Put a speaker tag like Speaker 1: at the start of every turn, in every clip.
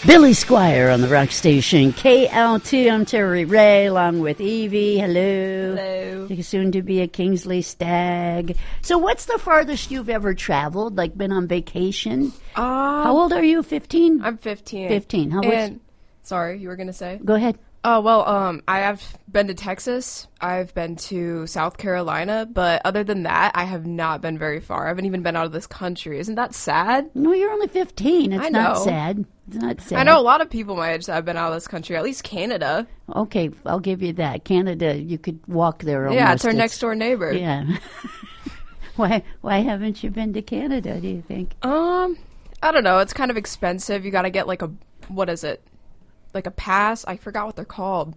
Speaker 1: Billy Squire on the rock station KLT. I'm Terry Ray along with Evie. Hello.
Speaker 2: Hello.
Speaker 1: Soon to be a Kingsley Stagg. So what's the farthest you've ever traveled, like been on vacation? How old are you, 15?
Speaker 2: I'm 15.
Speaker 1: 15.
Speaker 2: Sorry, you were going to say?
Speaker 1: Go ahead.
Speaker 2: I have been to Texas. I've been to South Carolina. But other than that, I have not been very far. I haven't even been out of this country. Isn't that sad?
Speaker 1: No, you're only 15. It's
Speaker 2: I know.
Speaker 1: not sad. It's not sad.
Speaker 2: I know a lot of people my age that have been out of this country, at least Canada.
Speaker 1: Okay, I'll give you that. Canada, you could walk there almost.
Speaker 2: Yeah, it's our next door neighbor.
Speaker 1: Yeah. Why haven't you been to Canada, do you think?
Speaker 2: I don't know. It's kind of expensive. You got to get like what is it? Like a pass. I forgot what they're called.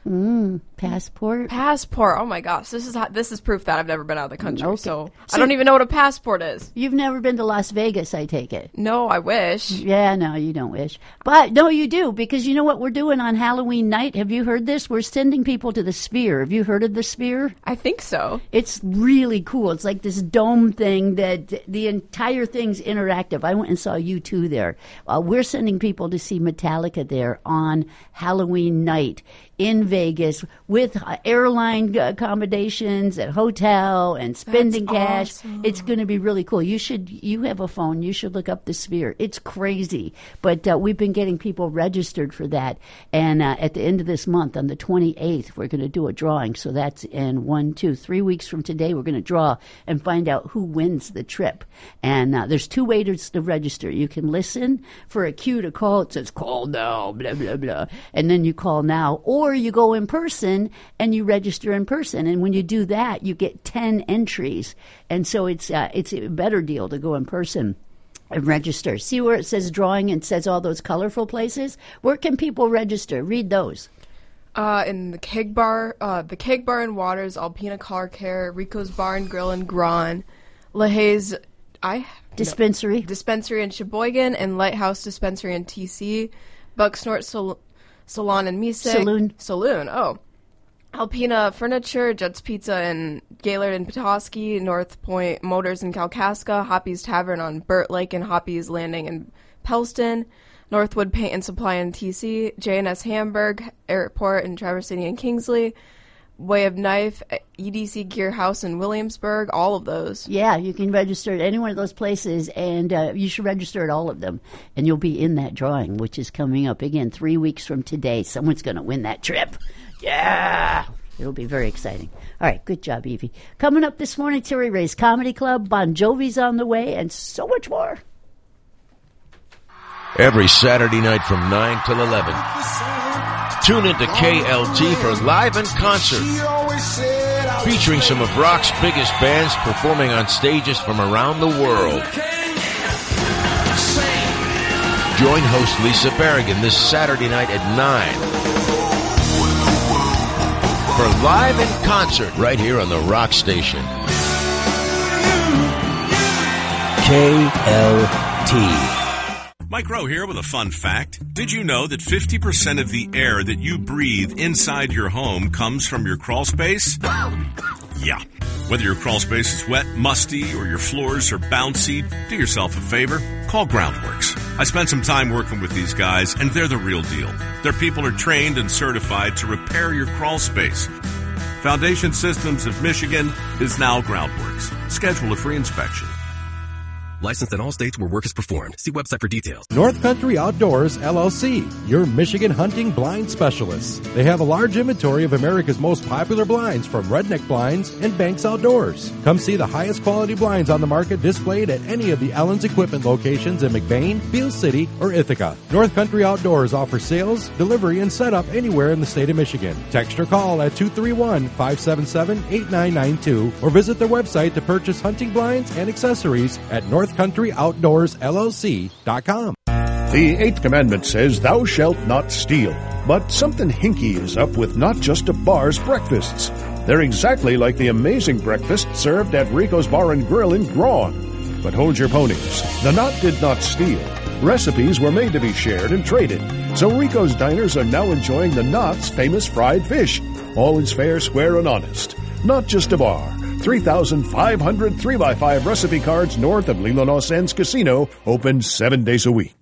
Speaker 1: Passport?
Speaker 2: Passport. Oh my gosh. This is proof that I've never been out of the country.
Speaker 1: Okay.
Speaker 2: So I don't even know what a passport is.
Speaker 1: You've never been to Las Vegas, I take it.
Speaker 2: No, I wish.
Speaker 1: Yeah, no, you don't wish. But no, you do, because you know what we're doing on Halloween night? Have you heard this? We're sending people to the Sphere. Have you heard of the Sphere?
Speaker 2: I think so.
Speaker 1: It's really cool. It's like this dome thing that the entire thing's interactive. I went and saw U2 there. We're sending people to see Metallica there on Halloween night in Vegas with airline accommodations and hotel and spending cash.
Speaker 2: Awesome.
Speaker 1: It's going to be really cool. You have a phone. You should look up the Sphere. It's crazy. But we've been getting people registered for that. And at the end of this month, on the 28th, we're going to do a drawing. So that's in 3 weeks from today, we're going to draw and find out who wins the trip. And there's 2 ways to register. You can listen for a cue to call. It says, call now, blah, blah, blah. And then you call now. Or you go in person and you register in person. And when you do that, you get 10 entries. And so it's a better deal to go in person and register. See where it says drawing and says all those colorful places? Where can people register? Read those.
Speaker 2: In the Keg Bar and Waters, Alpina Car Care, Rico's Bar and Grill in Grand, LaHaye's
Speaker 1: Dispensary
Speaker 2: in Sheboygan, and Lighthouse Dispensary in TC, Bucksnort Salon in Misek. Saloon, oh. Alpina Furniture, Judd's Pizza in Gaylord and Petoskey, North Point Motors in Kalkaska, Hoppy's Tavern on Burt Lake and Hoppy's Landing in Pellston, Northwood Paint and Supply in TC, J&S Hamburg Airport in Traverse City and Kingsley, Way of Knife, EDC Gear House in Williamsburg, all of those.
Speaker 1: Yeah, you can register at any one of those places, and you should register at all of them, and you'll be in that drawing, which is coming up, again, 3 weeks from today. Someone's going to win that trip. Yeah! It'll be very exciting. All right, good job, Evie. Coming up this morning, Terry Ray's Comedy Club, Bon Jovi's on the way, and so much more.
Speaker 3: Every Saturday night from 9 till 11. Tune into KLT for Live in Concert, featuring some of rock's biggest bands performing on stages from around the world. Join host Lisa Berrigan this Saturday night at 9 for Live in Concert right here on the Rock Station. KLT.
Speaker 4: Mike Rowe here with a fun fact. Did you know that 50% of the air that you breathe inside your home comes from your crawl space? Yeah. Whether your crawl space is wet, musty, or your floors are bouncy, do yourself a favor. Call Groundworks. I spent some time working with these guys, and they're the real deal. Their people are trained and certified to repair your crawl space. Foundation Systems of Michigan is now Groundworks. Schedule a free inspection.
Speaker 5: Licensed in all states where work is performed. See website for details.
Speaker 6: North Country Outdoors, LLC, your Michigan hunting blind specialists. They have a large inventory of America's most popular blinds, from Redneck Blinds and Banks Outdoors. Come see the highest quality blinds on the market displayed at any of the Ellen's Equipment locations in McBain, Beale City, or Ithaca. North Country Outdoors offers sales, delivery, and setup anywhere in the state of Michigan. Text or call at 231-577-8992 or visit their website to purchase hunting blinds and accessories at NorthCountryOutdoorsLLC.com.
Speaker 7: The 8th commandment says, "Thou shalt not steal." But something hinky is up with not just a bar's breakfasts. They're exactly like the amazing breakfast served at Rico's Bar and Grill in Grand. But hold your ponies. The Knot did not steal. Recipes were made to be shared and traded. So Rico's diners are now enjoying the Knot's famous fried fish. All is fair, square, and honest. Not just a bar. 3,500 3x5 recipe cards north of Leland Ausens Casino, open 7 days a week.